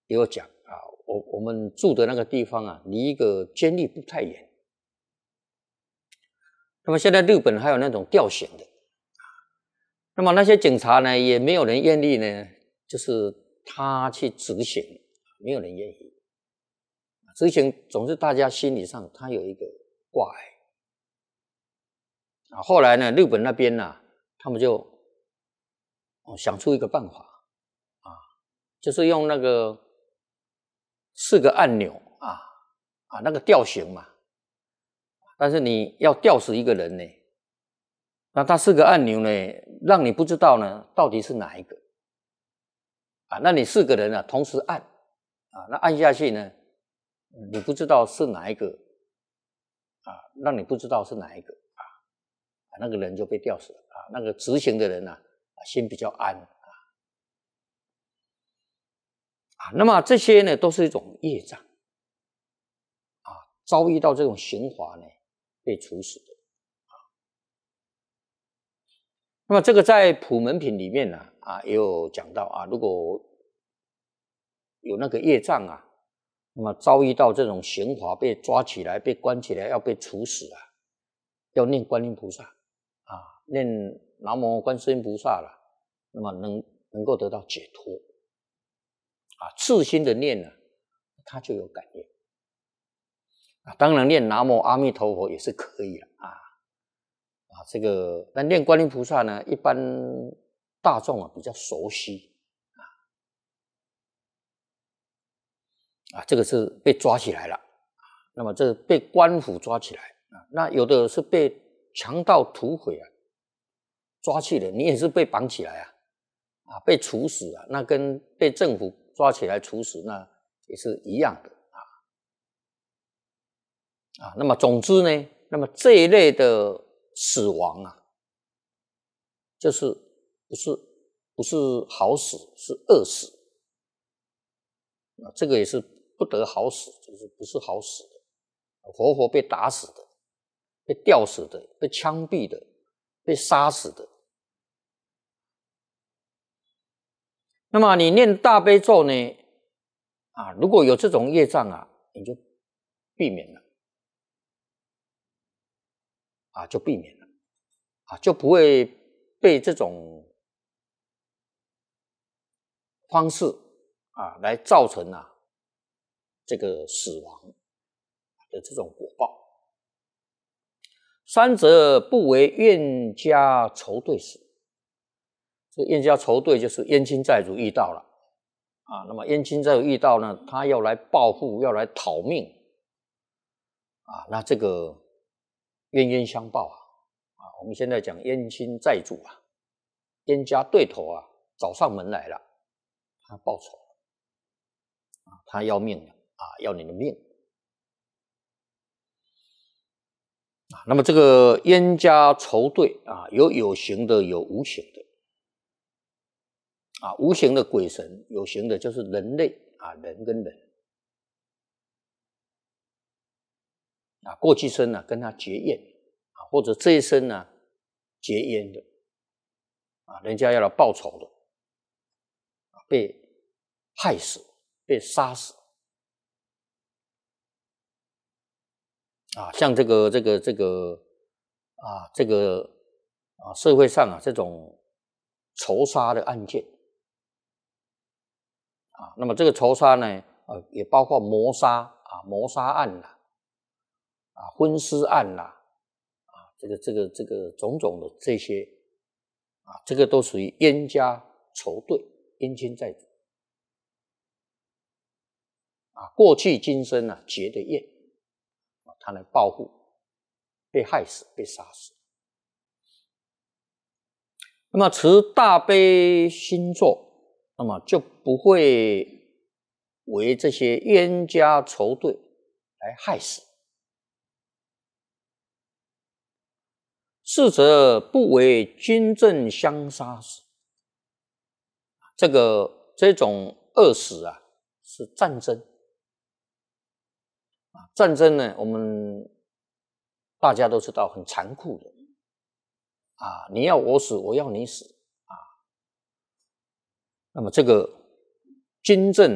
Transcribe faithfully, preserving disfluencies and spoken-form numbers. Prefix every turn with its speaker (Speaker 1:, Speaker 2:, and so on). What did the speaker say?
Speaker 1: 也有讲啊，我我们住的那个地方啊，离一个监狱不太远。那么现在日本还有那种吊刑的，那么那些警察呢，也没有人愿意呢，就是他去执行，没有人愿意。执行总是大家心理上他有一个挂碍。啊，后来呢，日本那边呢、啊，他们就哦想出一个办法啊，就是用那个四个按钮啊啊那个吊刑嘛，但是你要吊死一个人呢，那它四个按钮呢，让你不知道呢到底是哪一个啊，那你四个人啊同时按啊，那按下去呢，你不知道是哪一个啊，让你不知道是哪一个。那个人就被吊死了啊！那个执行的人呢、啊，心比较安啊。啊，那么这些呢，都是一种业障啊，遭遇到这种刑罚呢，被处死的啊。那么这个在普门品里面呢啊，也有讲到啊，如果有那个业障啊，那么遭遇到这种刑罚，被抓起来、被关起来，要被处死啊，要念观音菩萨。啊，念南无观世音菩萨了，那么能能够得到解脱啊，自心的念呢，他就有感应啊。当然念南无阿弥陀佛也是可以了啊啊，这个但念观音菩萨呢，一般大众啊比较熟悉啊啊，这个是被抓起来了，那么这被官府抓起来啊，那有的是被强盗土匪啊，抓去了，你也是被绑起来啊，啊，被处死啊，那跟被政府抓起来处死那也是一样的啊啊。那么总之呢，那么这一类的死亡啊，就是不是不是好死，是恶死啊，这个也是不得好死，就是不是好死的，活活被打死的。被吊死的，被枪毙的，被杀死的。那么你念大悲咒呢？啊，如果有这种业障啊，你就避免了，啊，就避免了，啊，就不会被这种方式啊来造成啊这个死亡的这种果报。三者不为冤家仇对死，这冤家仇对就是冤亲债主遇到了啊，那么冤亲债主遇到呢，他要来报复，要来讨命啊，那这个冤冤相报啊，啊，我们现在讲冤亲债主啊，冤家对头啊，找上门来了，他报仇啊，他要命了啊，要你的命。啊，那么这个冤家仇对啊，有有形的，有无形的。啊，无形的鬼神，有形的就是人类啊，人跟人啊，过去生呢、啊、跟他结怨啊，或者这一生呢、啊、结冤的啊，人家要来报仇的啊，被害死，被杀死啊，像这个这个这个啊，这个啊，社会上啊这种仇杀的案件。啊，那么这个仇杀呢，呃，也包括谋杀啊、谋杀案啦，啊、昏尸案啦，啊，这个这个这个种种的这些，啊，这个都属于冤家仇对、冤亲债主，啊，过去今生啊结的怨，啊，他来报复，被害死、被杀死。那么持大悲心咒。那么就不会为这些冤家仇对来害死。是则不为军阵相杀死。这个这种恶死啊，是战争啊，战争呢，我们大家都知道很残酷的啊，你要我死，我要你死啊。那么这个军阵